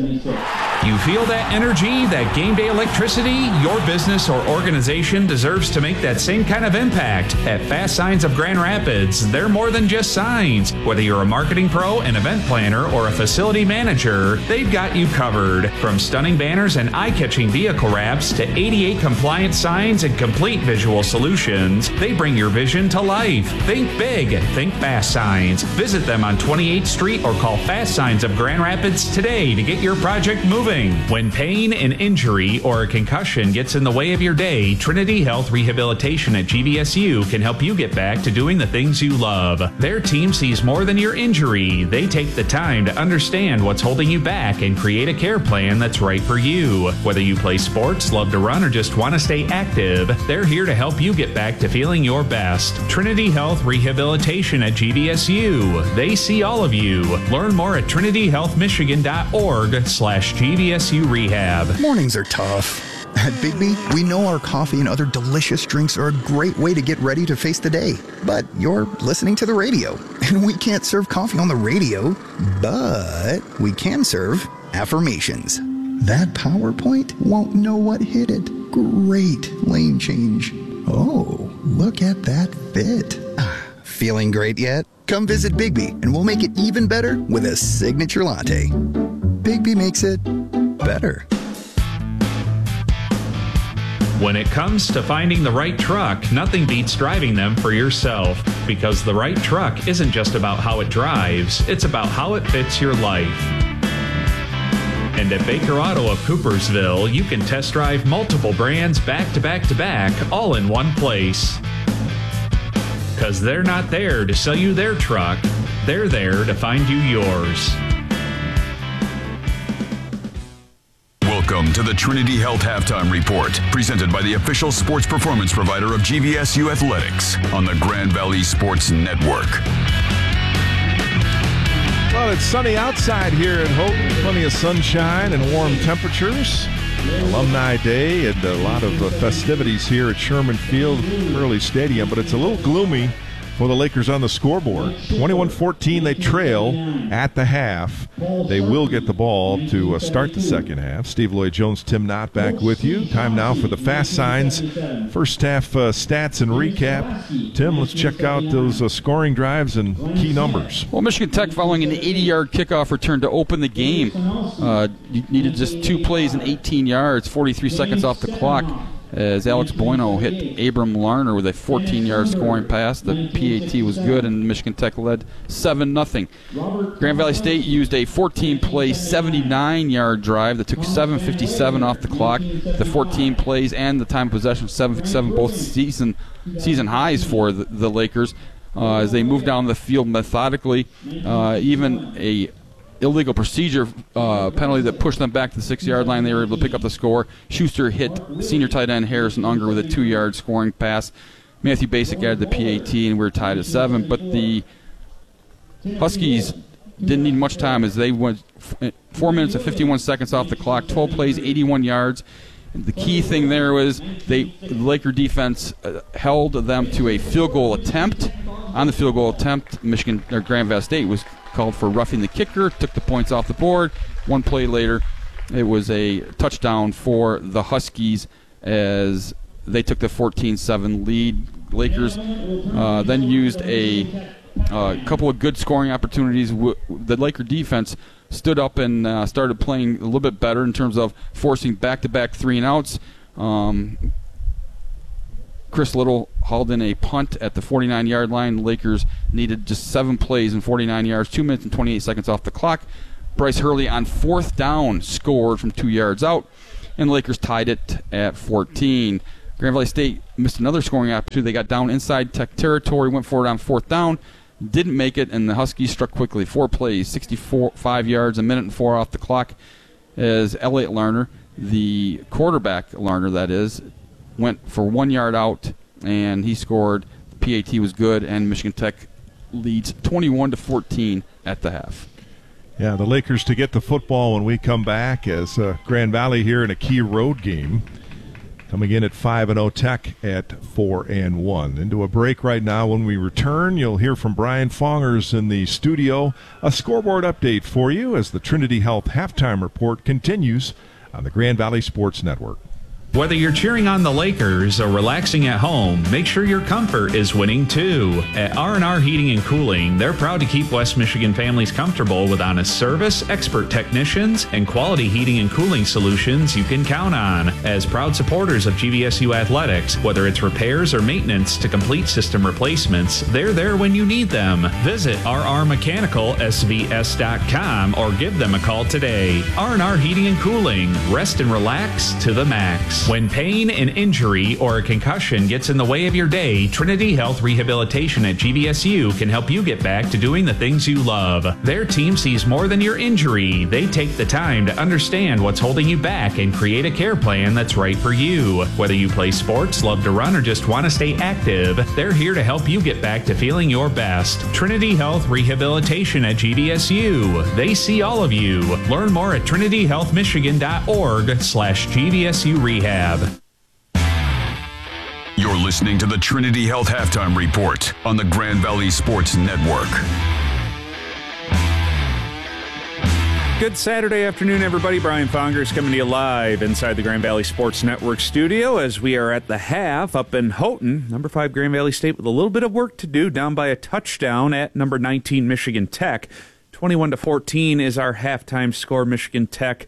You feel that energy, that game day electricity? Your business or organization deserves to make that same kind of impact. At Fast Signs of Grand Rapids, they're more than just signs. Whether you're a marketing pro, an event planner, or a facility manager, they've got you covered. From stunning banners and eye-catching vehicle wraps to A D A compliant signs and complete visual solutions, they bring your vision to life. Think big. Think Fast Signs. Visit them on twenty-eighth Street or call Fast Signs of Grand Rapids today to get your project moving. When pain, an injury, or a concussion gets in the way of your day, Trinity Health Rehabilitation at G V S U can help you get back to doing the things you love. Their team sees more than your injury. They take the time to understand what's holding you back and create a care plan that's right for you. Whether you play sports, love to run, or just want to stay active, they're here to help you get back to feeling your best. Trinity Health Rehabilitation at G V S U. They see all of you. Learn more at trinity health michigan dot org slash G V S U Rehab. Mornings are tough. At Bigby, we know our coffee and other delicious drinks are a great way to get ready to face the day. But you're listening to the radio, and we can't serve coffee on the radio, but we can serve affirmations. That PowerPoint won't know what hit it. Great lane change. Oh, look at that fit. Feeling great yet? Come visit Bigby, and we'll make it even better with a signature latte. Bigby makes it better. When it comes to finding the right truck, nothing beats driving them for yourself. Because the right truck isn't just about how it drives, it's about how it fits your life. And at Baker Auto of Coopersville, you can test drive multiple brands back to back to back, all in one place. Because they're not there to sell you their truck, they're there to find you yours. Welcome to the Trinity Health Halftime Report, presented by the official sports performance provider of G V S U Athletics on the Grand Valley Sports Network. Well, it's sunny outside here at Hope. Plenty of sunshine and warm temperatures. Alumni Day and a lot of uh, festivities here at Sherman Field, Hurley Stadium, but it's a little gloomy for the Lakers on the scoreboard. twenty-one fourteen, they trail at the half. They will get the ball to uh, start the second half. Steve Lloyd-Jones, Tim Knott back with you. Time now for the Fast Signs first half uh, stats and recap. Tim, let's check out those uh, scoring drives and key numbers. Well, Michigan Tech following an eighty-yard kickoff return to open the game. Uh, needed just two plays and eighteen yards, forty-three seconds off the clock, as Alex Bueno hit Abram Larner with a fourteen-yard scoring pass. The P A T was good, and Michigan Tech led seven nothing. Grand Valley State used a fourteen-play, seventy-nine-yard drive that took seven fifty-seven off the clock. The fourteen plays and the time of possession, seven fifty-seven, both season season highs for the, the Lakers, uh, as they moved down the field methodically. Uh, even a illegal procedure uh, penalty that pushed them back to the six-yard line. They were able to pick up the score. Schuster hit senior tight end Harrison Unger with a two-yard scoring pass. Matthew Basic added the P A T, and we were tied at seven. But the Huskies didn't need much time, as they went four minutes and fifty-one seconds off the clock, twelve plays, eighty-one yards. And the key thing there was they, the Laker defense uh, held them to a field goal attempt. On the field goal attempt, Michigan or Grand Valley State was called for roughing the kicker, took the points off the board. One play later, it was a touchdown for the Huskies as they took the fourteen seven lead. Lakers uh, then used a uh, couple of good scoring opportunities. The Laker defense stood up and uh, started playing a little bit better in terms of forcing back-to-back three and outs. Um, Chris Little hauled in a punt at the forty-nine-yard line. The Lakers needed just seven plays and forty-nine yards, two minutes and twenty-eight seconds off the clock. Bryce Hurley on fourth down scored from two yards out, and the Lakers tied it at fourteen. Grand Valley State missed another scoring opportunity. They got down inside Tech territory, went for it on fourth down, didn't make it, and the Huskies struck quickly. Four plays, sixty-five yards, a minute and four off the clock, as Elliott Larner, the quarterback Larner that is, went for one yard out, and he scored. The P A T was good, and Michigan Tech leads twenty-one to fourteen at the half. Yeah, the Lakers to get the football when we come back as uh, Grand Valley here in a key road game. Coming in at five and oh, Tech at four and one. Into a break right now. When we return, you'll hear from Brian Fongers in the studio. A scoreboard update for you as the Trinity Health Halftime Report continues on the Grand Valley Sports Network. Whether you're cheering on the Lakers or relaxing at home, make sure your comfort is winning too. At R and R Heating and Cooling, they're proud to keep West Michigan families comfortable with honest service, expert technicians, and quality heating and cooling solutions you can count on. As proud supporters of G V S U athletics, whether it's repairs or maintenance to complete system replacements, they're there when you need them. Visit r r mechanical s v s dot com or give them a call today. R and R Heating and Cooling. Rest and relax to the max. When pain, an injury, or a concussion gets in the way of your day, Trinity Health Rehabilitation at G V S U can help you get back to doing the things you love. Their team sees more than your injury. They take the time to understand what's holding you back and create a care plan that's right for you. Whether you play sports, love to run, or just want to stay active, they're here to help you get back to feeling your best. Trinity Health Rehabilitation at G V S U. They see all of you. Learn more at trinity health michigan dot org slash G V S U Rehab. You're listening to the Trinity Health Halftime Report on the Grand Valley Sports Network. Good Saturday afternoon, everybody. Brian Fongers coming to you live inside the Grand Valley Sports Network studio as we are at the half up in Houghton. Number five Grand Valley State with a little bit of work to do, down by a touchdown at number nineteen Michigan Tech. twenty-one to fourteen is our halftime score. Michigan Tech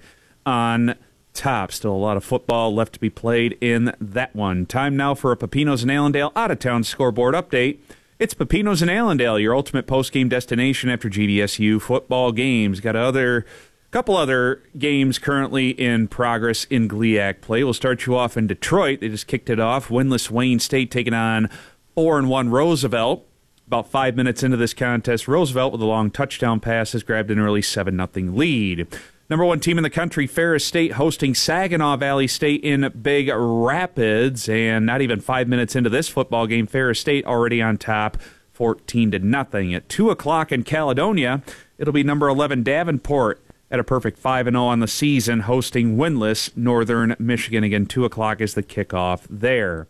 on top. Still a lot of football left to be played in that one. Time now for a Pepinos and Allendale out-of-town scoreboard update. It's Pepinos and Allendale, your ultimate post-game destination after G V S U football games. Got a other, couple other games currently in progress in G L I A C play. We'll start you off in Detroit. They just kicked it off. Winless Wayne State taking on four and one Roosevelt. About five minutes into this contest, Roosevelt with a long touchdown pass has grabbed an early seven nothing lead. Number one team in the country, Ferris State, hosting Saginaw Valley State in Big Rapids. And not even five minutes into this football game, Ferris State already on top, fourteen to nothing. At two o'clock in Caledonia, it'll be number eleven Davenport at a perfect five and oh on the season, hosting winless Northern Michigan. Again, two o'clock is the kickoff there.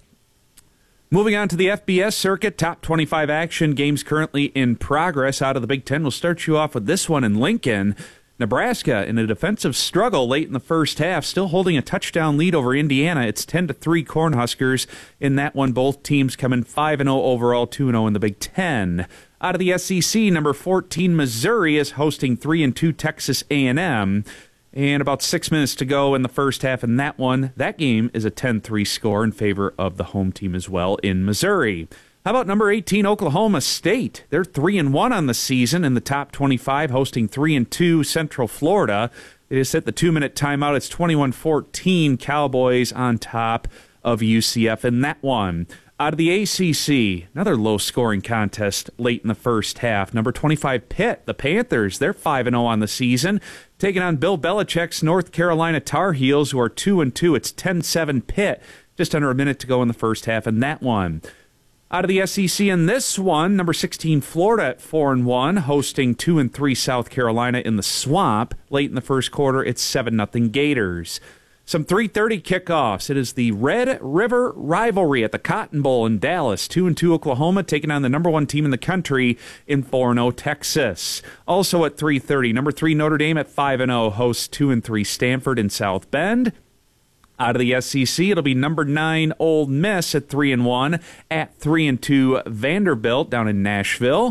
Moving on to the F B S circuit, top twenty-five action games currently in progress out of the Big Ten. We'll start you off with this one in Lincoln. Nebraska in a defensive struggle late in the first half, still holding a touchdown lead over Indiana. It's ten to three Cornhuskers in that one. Both teams coming five and oh overall, two and oh in the Big Ten. Out of the S E C, number fourteen Missouri is hosting three and two Texas A and M. And about six minutes to go in the first half in that one. That game is a ten three score in favor of the home team as well in Missouri. How about number eighteen, Oklahoma State? They're three and one on the season in the top twenty-five, hosting three and two Central Florida. They just hit the two-minute timeout. It's twenty-one fourteen Cowboys on top of U C F in that one. Out of the A C C, another low-scoring contest late in the first half. Number twenty-five Pitt, the Panthers, they're five and oh on the season, taking on Bill Belichick's North Carolina Tar Heels, who are two and two. It's ten seven Pitt, just under a minute to go in the first half in that one. Out of the S E C in this one, number sixteen Florida at four and one, hosting two and three South Carolina in the Swamp. Late in the first quarter, it's seven nothing Gators. Some three thirty kickoffs. It is the Red River Rivalry at the Cotton Bowl in Dallas. two and two Oklahoma taking on the number one team in the country in four and oh Texas. Also at three thirty, number three Notre Dame at five and oh hosts two and three Stanford in South Bend. Out of the S E C, it'll be number nine Ole Miss at three and one at three and two Vanderbilt down in Nashville.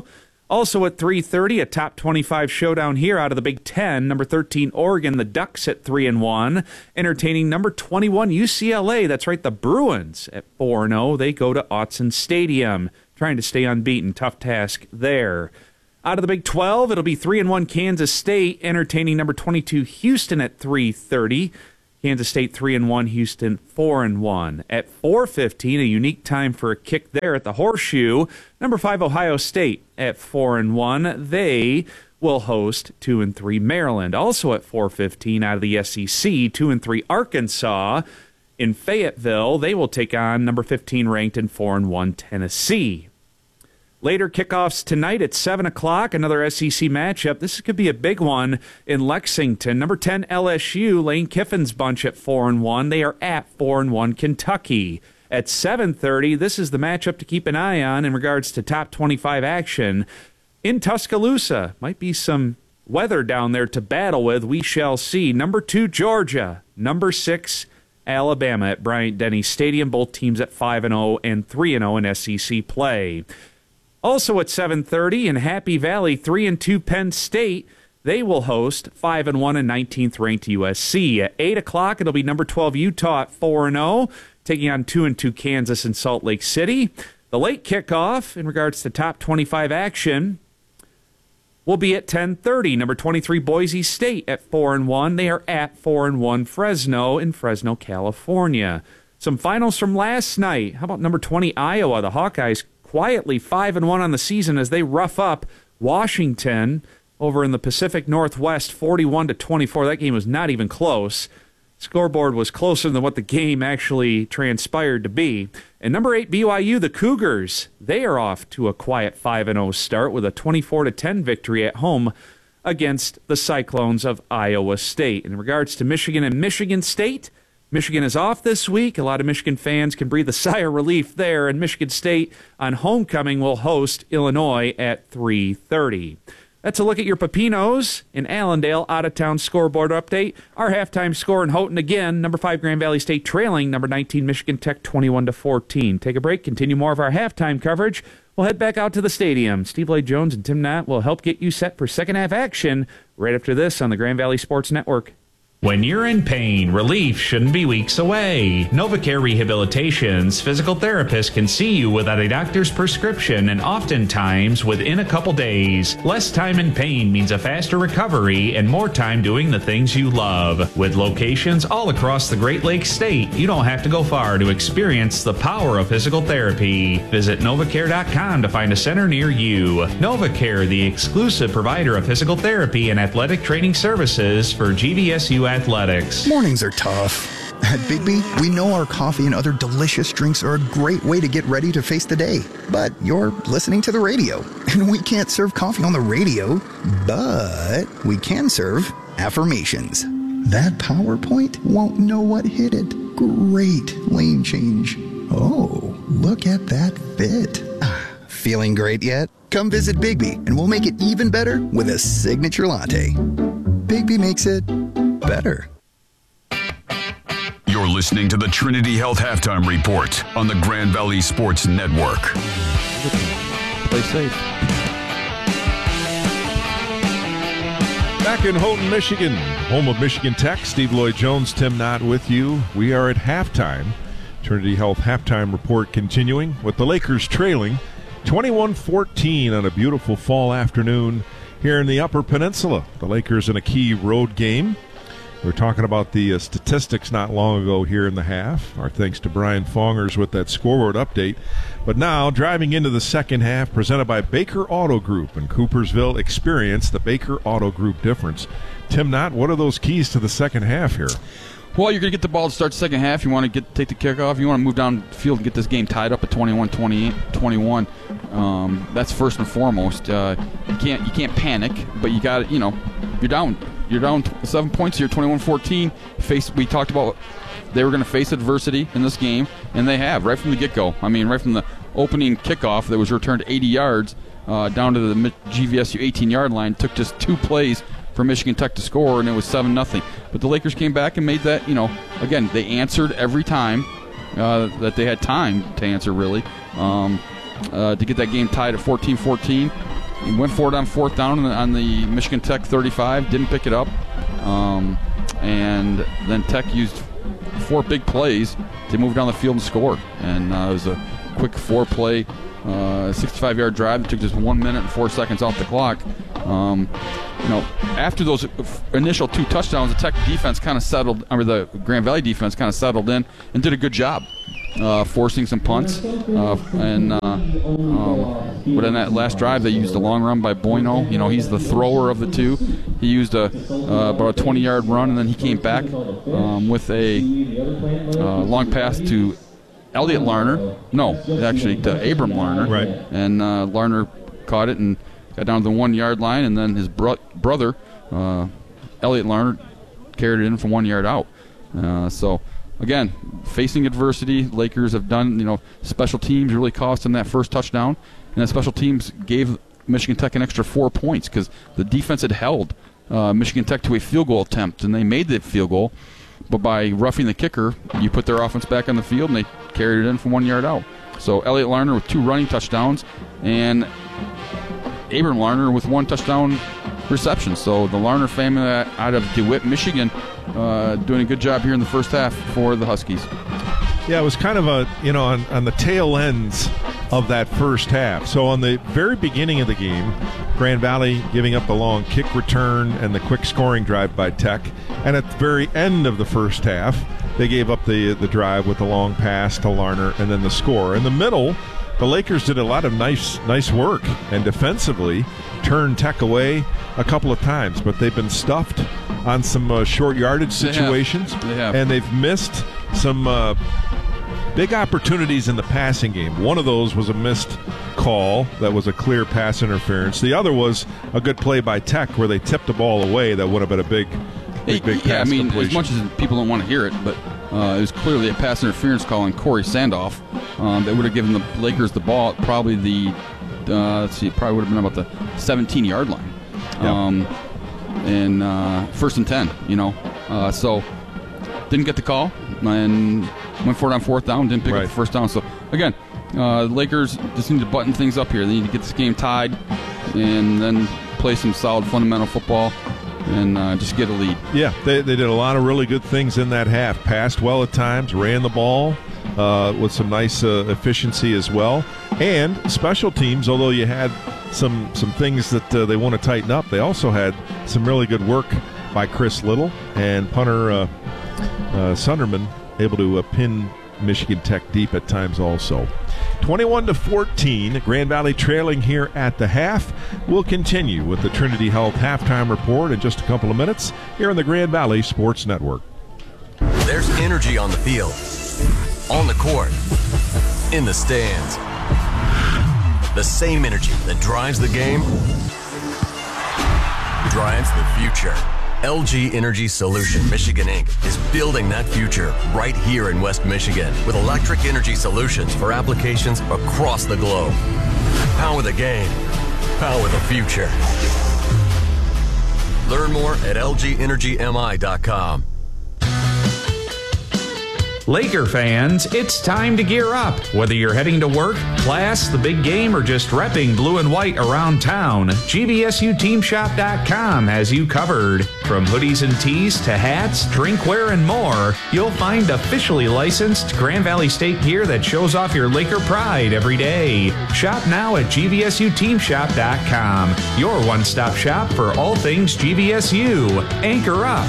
Also at three thirty, a top twenty-five showdown here out of the Big Ten. Number thirteen, Oregon, the Ducks at three and one. Entertaining number twenty-one, U C L A. That's right, the Bruins at four and oh. They go to Autzen Stadium, trying to stay unbeaten. Tough task there. Out of the Big twelve, it'll be three and one Kansas State, entertaining number twenty-two, Houston at three thirty. Kansas State three and one, Houston four and one. At four fifteen, a unique time for a kick there at the Horseshoe. Number five, Ohio State at four and one. They will host two and three Maryland. Also at four fifteen, out of the S E C, two and three Arkansas in Fayetteville. They will take on number fifteen ranked and four and one Tennessee. Later kickoffs tonight at seven o'clock, another S E C matchup. This could be a big one in Lexington. Number ten, L S U, Lane Kiffin's bunch at four and one. They are at four and one Kentucky. At seven thirty, this is the matchup to keep an eye on in regards to top twenty-five action. In Tuscaloosa, might be some weather down there to battle with. We shall see. Number two, Georgia. Number six, Alabama at Bryant-Denny Stadium. Both teams at five and oh and three and oh in S E C play. Also at seven thirty in Happy Valley, three and two Penn State. They will host five and one and nineteenth ranked U S C. At eight o'clock, it'll be number twelve Utah at four and oh, taking on two and two Kansas and Salt Lake City. The late kickoff in regards to top twenty-five action will be at ten thirty. Number twenty-three Boise State at four and one. They are at four and one Fresno in Fresno, California. Some finals from last night. How about number twenty Iowa? The Hawkeyes quietly five and one on the season as they rough up Washington over in the Pacific Northwest, forty-one to twenty-four. That game was not even close. Scoreboard was closer than what the game actually transpired to be. And number eight B Y U, the Cougars, they are off to a quiet five and oh start with a twenty-four to ten victory at home against the Cyclones of Iowa State. In regards to Michigan and Michigan State, Michigan is off this week. A lot of Michigan fans can breathe a sigh of relief there, and Michigan State on homecoming will host Illinois at three thirty. That's a look at your Pepinos in Allendale out-of-town scoreboard update. Our halftime score in Houghton again, number five Grand Valley State trailing number nineteen Michigan Tech twenty-one to fourteen. Take a break, continue more of our halftime coverage. We'll head back out to the stadium. Steve Lloyd Jones and Tim Knott will help get you set for second half action right after this on the Grand Valley Sports Network. When you're in pain, relief shouldn't be weeks away. NovaCare Rehabilitation's physical therapist can see you without a doctor's prescription and oftentimes within a couple days. Less time in pain means a faster recovery and more time doing the things you love. With locations all across the Great Lakes state, you don't have to go far to experience the power of physical therapy. Visit Novacare dot com to find a center near you. NovaCare, the exclusive provider of physical therapy and athletic training services for G V S U Athletics. Mornings are tough. At Bigby, we know our coffee and other delicious drinks are a great way to get ready to face the day. But you're listening to the radio, and we can't serve coffee on the radio, but we can serve affirmations. That PowerPoint won't know what hit it. Great lane change. Oh, look at that fit. Feeling great yet? Come visit Bigby, and we'll make it even better with a signature latte. Bigby makes it better. You're listening to the Trinity Health Halftime Report on the Grand Valley Sports Network. Play safe. Back in Houghton, Michigan, home of Michigan Tech, Steve Lloyd Jones, Tim Knott with you. We are at halftime. Trinity Health Halftime Report continuing with the Lakers trailing twenty-one fourteen on a beautiful fall afternoon here in the Upper Peninsula. The Lakers in a key road game. We were talking about the uh, statistics not long ago here in the half. Our thanks to Brian Fongers with that scoreboard update. But now, driving into the second half, presented by Baker Auto Group in Coopersville. Experience the Baker Auto Group difference. Tim Knott, what are those keys to the second half here? Well, you're going to get the ball to start the second half. You want to get take the kickoff. You want to move down the field and get this game tied up at twenty-one twenty-eight, twenty-one. Um, that's first and foremost. Uh, you can't you can't panic, but you got you know you're down you're down seven points here, twenty-one fourteen. Face we talked about they were going to face adversity in this game, and they have right from the get-go. I mean, right from the opening kickoff that was returned eighty yards uh, down to the G V S U eighteen-yard line. Took just two plays for Michigan Tech to score, and it was seven nothing. But the Lakers came back and made that, you know, again, they answered every time uh, that they had time to answer, really, um, uh, to get that game tied at fourteen fourteen. he went for it on fourth down on the, on the Michigan Tech thirty-five, didn't pick it up. Um, and then Tech used four big plays to move down the field and score. And uh, it was a quick four-play, uh, sixty-five-yard drive that took just one minute and four seconds off the clock. Um, you know, after those initial two touchdowns, the Tech defense kind of settled, or the Grand Valley defense kind of settled in and did a good job. Uh, forcing some punts, uh, and uh, um, but in that last drive they used a long run by Bueno. You know, he's the thrower of the two. He used a uh, about a twenty-yard run, and then he came back um, with a uh, long pass to Elliot Larner. No, actually to Abram Larner. Right. And uh, Larner caught it and got down to the one-yard line, and then his bro- brother, uh, Elliot Larner, carried it in from one yard out. Uh, so. Again, facing adversity, Lakers have done, you know, special teams really cost them that first touchdown, and that special teams gave Michigan Tech an extra four points because the defense had held uh, Michigan Tech to a field goal attempt, and they made the field goal, but by roughing the kicker, you put their offense back on the field, and they carried it in from one yard out. So Elliot Larner with two running touchdowns, and Abram Larner with one touchdown reception. So the Larner family out of DeWitt, Michigan, uh, doing a good job here in the first half for the Huskies. Yeah, it was kind of a, you know, on, on the tail ends of that first half. So on the very beginning of the game, Grand Valley giving up the long kick return and the quick scoring drive by Tech. And at the very end of the first half, they gave up the, the drive with the long pass to Larner and then the score. In the middle, the Lakers did a lot of nice nice work and defensively turned Tech away a couple of times, but they've been stuffed on some uh, short yardage situations. They have. They have. And they've missed some uh, big opportunities in the passing game. One of those was a missed call that was a clear pass interference. The other was a good play by Tech where they tipped the ball away that would have been a big big, big yeah, pass I mean, completion. as much as people don't want to hear it, but uh, it was clearly a pass interference call on Corey Sandoff um, that would have given the Lakers the ball at probably the uh, let's see, it probably would have been about the seventeen-yard line. Yeah. Um, and uh, first and ten, you know. Uh, so didn't get the call and went for it on fourth down, didn't pick Right. up the first down. So, again, uh, Lakers just need to button things up here. They need to get this game tied and then play some solid fundamental football and uh, just get a lead. Yeah, they, they did a lot of really good things in that half. Passed well at times, ran the ball uh, with some nice uh, efficiency as well. And special teams, although you had some some things that uh, they want to tighten up, they also had some really good work by Chris Little and punter uh, uh, Sunderman able to uh, pin Michigan Tech deep at times also. twenty-one to fourteen, Grand Valley trailing here at the half. We'll continue with the Trinity Health halftime report in just a couple of minutes here on the Grand Valley Sports Network. There's energy on the field, on the court, in the stands. The same energy that drives the game drives the future. L G Energy Solution Michigan Incorporated is building that future right here in West Michigan with electric energy solutions for applications across the globe. Power the game. Power the future. Learn more at L G energy M I dot com. Laker fans, it's time to gear up. Whether you're heading to work, class, the big game, or just repping blue and white around town, G V S U team shop dot com has you covered. From hoodies and tees to hats, drinkware, and more, you'll find officially licensed Grand Valley State gear that shows off your Laker pride every day. Shop now at G V S U team shop dot com, your one-stop shop for all things G V S U. Anchor up.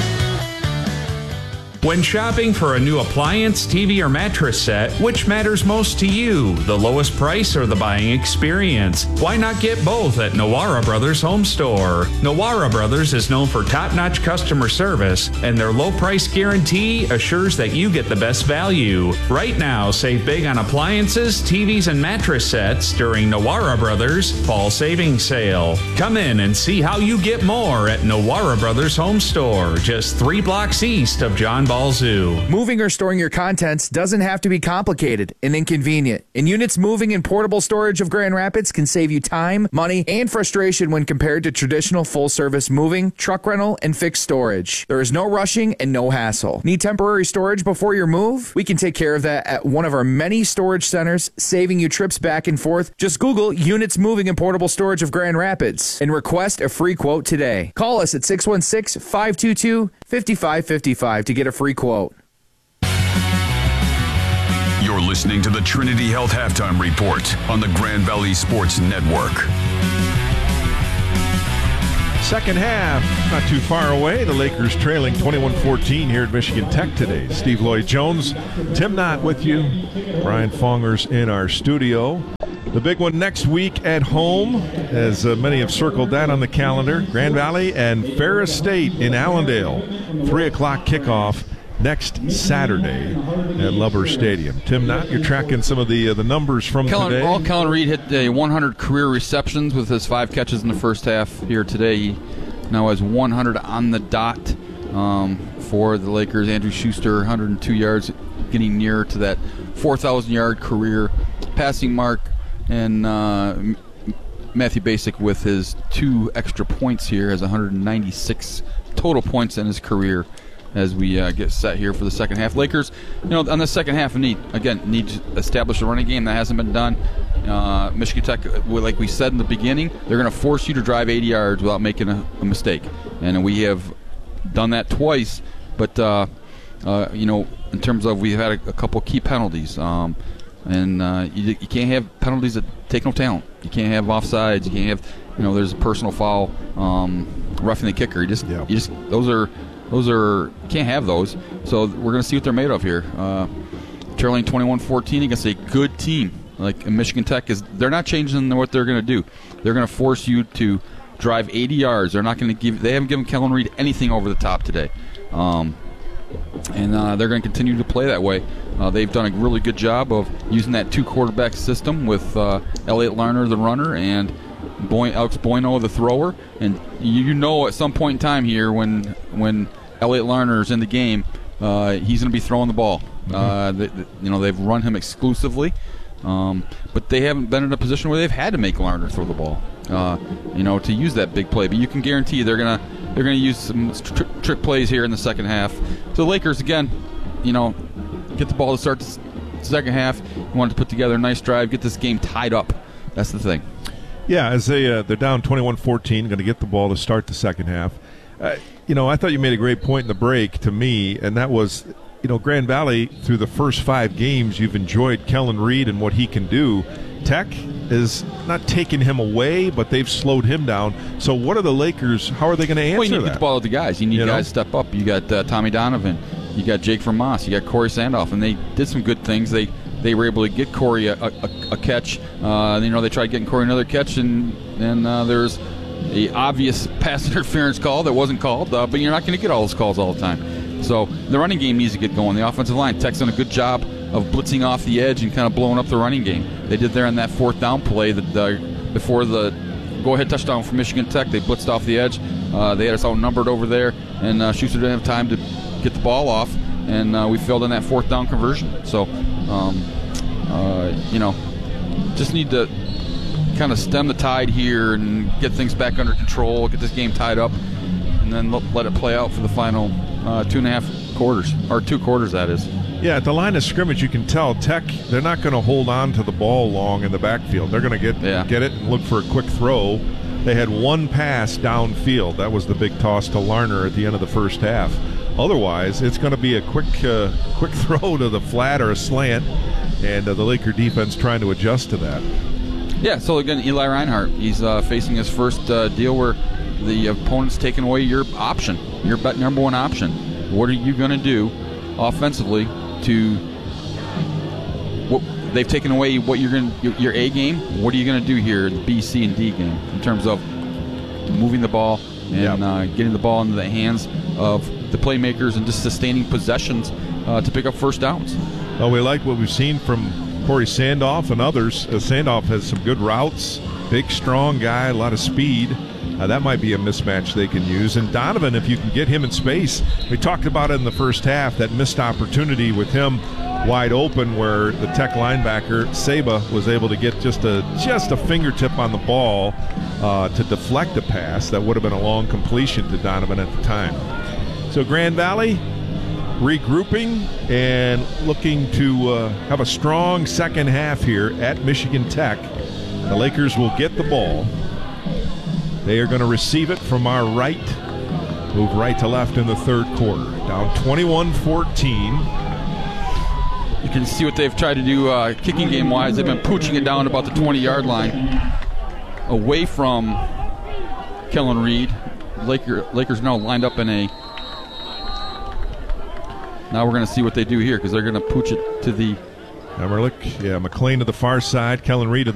When shopping for a new appliance, T V, or mattress set, which matters most to you, the lowest price or the buying experience? Why not get both at Nawara Brothers Home Store? Nawara Brothers is known for top-notch customer service, and their low price guarantee assures that you get the best value. Right now, save big on appliances, T Vs, and mattress sets during Nawara Brothers Fall Savings Sale. Come in and see how you get more at Nawara Brothers Home Store, just three blocks east of John Ball Ball Zoo. Moving or storing your contents doesn't have to be complicated and inconvenient. And Units Moving and Portable Storage of Grand Rapids can save you time, money, and frustration when compared to traditional full-service moving, truck rental, and fixed storage. There is no rushing and no hassle. Need temporary storage before your move? We can take care of that at one of our many storage centers, saving you trips back and forth. Just Google Units Moving and Portable Storage of Grand Rapids and request a free quote today. Call us at six one six, five two two, five five five five to get a free quote. You're listening to the Trinity Health Halftime Report on the Grand Valley Sports Network. Second half, not too far away. The Lakers trailing twenty-one fourteen here at Michigan Tech today. Steve Lloyd-Jones, Tim Knott with you. Brian Fongers in our studio. The big one next week at home, as uh, many have circled that on the calendar. Grand Valley and Ferris State in Allendale. three o'clock kickoff next Saturday at Lubber Stadium. Tim Knott, you're tracking some of the uh, the numbers from Kellen, today. All Kellen Reed hit uh, one hundred career receptions with his five catches in the first half here today. He now has one hundred on the dot um, for the Lakers. Andrew Schuster, one hundred two yards, getting nearer to that four thousand yard career passing mark. And uh, Matthew Basic with his two extra points here has one hundred ninety-six total points in his career as we uh, get set here for the second half. Lakers, you know, on the second half, need again need to establish a running game that hasn't been done. Uh, Michigan Tech, like we said in the beginning, they're going to force you to drive eighty yards without making a, a mistake, and we have done that twice. But uh, uh, you know, in terms of we've had a, a couple key penalties. Um, And uh, you, you can't have penalties that take no talent. You can't have offsides. You can't have, you know, there's a personal foul, um, roughing the kicker. You just, yeah. you just, those are, those are, you can't have those. So we're going to see what they're made of here. Uh, trailing twenty-one fourteen against a good team like Michigan Tech is. They're not changing what they're going to do. They're going to force you to drive eighty yards. They're not going to give. They haven't given Kellen Reed anything over the top today. Um, And uh, they're going to continue to play that way. Uh, they've done a really good job of using that two-quarterback system with uh, Elliot Larner, the runner, and Boy- Alex Bueno, the thrower. And you know at some point in time here when when Elliot Larner is in the game, uh, he's going to be throwing the ball. Mm-hmm. Uh, they, they, you know, they've run him exclusively, um, but they haven't been in a position where they've had to make Larner throw the ball, uh, you know, to use that big play. But you can guarantee they're going to They're going to use some tri- trick plays here in the second half. So the Lakers, again, you know, get the ball to start the second half. You want to put together a nice drive, get this game tied up. That's the thing. Yeah, as they, uh, they're down twenty-one fourteen, going to get the ball to start the second half. Uh, you know, I thought you made a great point in the break to me, and that was, you know, Grand Valley, through the first five games, you've enjoyed Kellen Reed and what he can do. Tech is not taking him away, but they've slowed him down. So what are the Lakers, how are they going to answer well, you need that? to get the ball to the guys. You need you guys know? to step up. You got uh, Tommy Donovan. You got Jake Vermoss. You got Corey Sandoff. And they did some good things. They they were able to get Corey a, a, a catch. Uh, you know, they tried getting Corey another catch, and, and uh, there's a obvious pass interference call that wasn't called, uh, but you're not going to get all those calls all the time. So the running game needs to get going. The offensive line, Tech's done a good job of blitzing off the edge and kind of blowing up the running game. They did there on that fourth down play that uh, before the go-ahead touchdown for Michigan Tech. They blitzed off the edge. Uh, they had us outnumbered over there, and uh, Schuster didn't have time to get the ball off, and uh, we failed on that fourth down conversion. So, um, uh, you know, just need to kind of stem the tide here and get things back under control, get this game tied up, and then let, let it play out for the final uh, two and a half quarters, or two quarters, that is. Yeah, at the line of scrimmage, you can tell Tech, they're not going to hold on to the ball long in the backfield. They're going to get yeah. get it and look for a quick throw. They had one pass downfield. That was the big toss to Larner at the end of the first half. Otherwise, it's going to be a quick uh, quick throw to the flat or a slant, and uh, the Laker defense trying to adjust to that. Yeah, so again, Eli Reinhardt, he's uh, facing his first uh, deal where the opponent's taking away your option, your bet number one option. What are you going to do offensively to what they've taken away what you're going your, your A game? What are you going to do here, the B, C, and D game in terms of moving the ball and yep. uh, getting the ball into the hands of the playmakers and just sustaining possessions uh, to pick up first downs? Well, we like what we've seen from Corey Sandoff and others. Uh, Sandoff has some good routes, big, strong guy, a lot of speed. Uh, that might be a mismatch they can use. And Donovan, if you can get him in space, we talked about it in the first half, that missed opportunity with him wide open where the Tech linebacker, Saba, was able to get just a just a fingertip on the ball uh, to deflect a pass that would have been a long completion to Donovan at the time. So Grand Valley regrouping and looking to uh, have a strong second half here at Michigan Tech. The Lakers will get the ball. They are going to receive it from our right, move right to left in the third quarter. Down twenty-one fourteen. You can see what they've tried to do uh, kicking game-wise. They've been pooching it down about the twenty-yard line, away from Kellen Reed. Laker, Lakers now lined up in a... Now we're going to see what they do here because they're going to pooch it to the... Emerlich, yeah, McLean to the far side, Kellen Reed to